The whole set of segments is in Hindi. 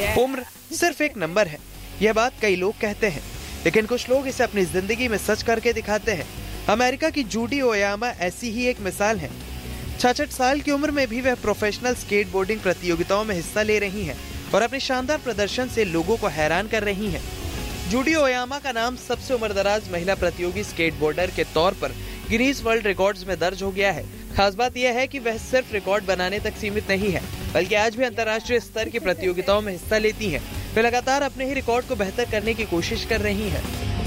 उम्र सिर्फ एक नंबर है, यह बात कई लोग कहते हैं, लेकिन कुछ लोग इसे अपनी जिंदगी में सच करके दिखाते हैं। अमेरिका की जूडी ओयामा ऐसी ही एक मिसाल है। 66 साल की उम्र में भी वह प्रोफेशनल स्केटबोर्डिंग प्रतियोगिताओं में हिस्सा ले रही हैं और अपने शानदार प्रदर्शन से लोगों को हैरान कर रही हैं। जूडी ओयामा का नाम सबसे उम्रदराज महिला प्रतियोगी स्केटबोर्डर के तौर पर गिनीज वर्ल्ड रिकॉर्ड्स में दर्ज हो गया है। खास बात यह है कि वह सिर्फ रिकॉर्ड बनाने तक सीमित नहीं है, बल्कि आज भी अंतर्राष्ट्रीय स्तर की प्रतियोगिताओं में हिस्सा लेती हैं। वे लगातार अपने ही रिकॉर्ड को बेहतर करने की कोशिश कर रही हैं।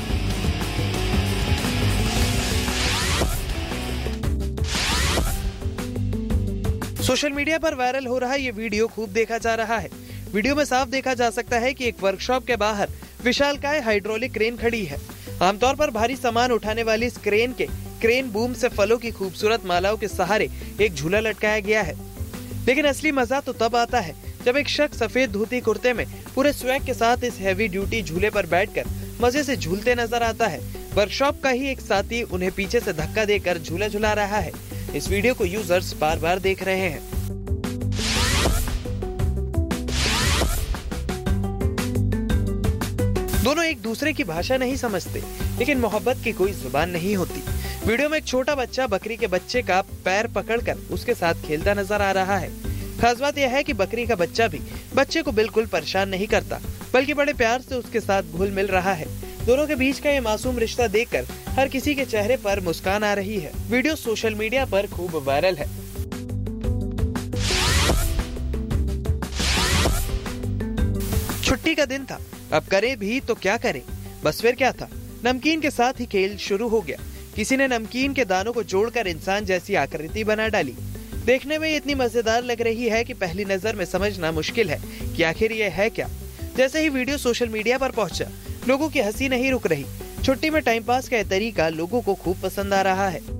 सोशल मीडिया पर वायरल हो रहा ये वीडियो खूब देखा जा रहा है। वीडियो में साफ देखा जा सकता है कि एक वर्कशॉप के बाहर विशालकाय हाइड्रोलिक क्रेन खड़ी है। आमतौर पर भारी सामान उठाने वाली इस क्रेन के क्रेन बूम से फलों की खूबसूरत मालाओं के सहारे एक झूला लटकाया गया है। लेकिन असली मजा तो तब आता है जब एक शख्स सफेद धोती कुर्ते में पूरे स्वैग के साथ इस हैवी ड्यूटी झूले पर बैठकर मजे से झूलते नजर आता है। वर्कशॉप का ही एक साथी उन्हें पीछे से धक्का देकर झूला झुला रहा है। इस वीडियो को यूजर्स बार बार देख रहे हैं। दोनों एक दूसरे की भाषा नहीं समझते, लेकिन मोहब्बत की कोई जुबान नहीं होती। वीडियो में एक छोटा बच्चा बकरी के बच्चे का पैर पकड़कर उसके साथ खेलता नजर आ रहा है। खास बात यह है कि बकरी का बच्चा भी बच्चे को बिल्कुल परेशान नहीं करता, बल्कि बड़े प्यार से उसके साथ घुल मिल रहा है। दोनों के बीच का ये मासूम रिश्ता देखकर हर किसी के चेहरे पर मुस्कान आ रही है। वीडियो सोशल मीडिया पर खूब वायरल है। छुट्टी का दिन था, अब करें भी तो क्या करें, बस फिर क्या था, नमकीन के साथ ही खेल शुरू हो गया। किसी ने नमकीन के दानों को जोड़कर इंसान जैसी आकृति बना डाली। देखने में इतनी मजेदार लग रही है कि पहली नजर में समझना मुश्किल है कि आखिर ये है क्या। जैसे ही वीडियो सोशल मीडिया पर पहुंचा, लोगों की हंसी नहीं रुक रही। छुट्टी में टाइम पास का यह तरीका लोगों को खूब पसंद आ रहा है।